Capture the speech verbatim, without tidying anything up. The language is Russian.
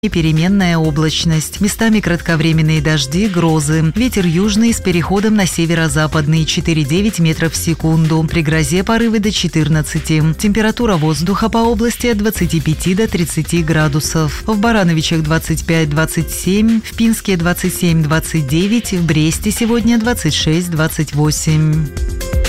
И переменная облачность. Местами кратковременные дожди, грозы. Ветер южный с переходом на северо-западный четыре-девять метров в секунду. При грозе порывы до четырнадцати. Температура воздуха по области от двадцати пяти до тридцати градусов. В Барановичах двадцать пять - двадцать семь, в Пинске двадцать семь - двадцать девять, в Бресте сегодня двадцать шесть - двадцать восемь.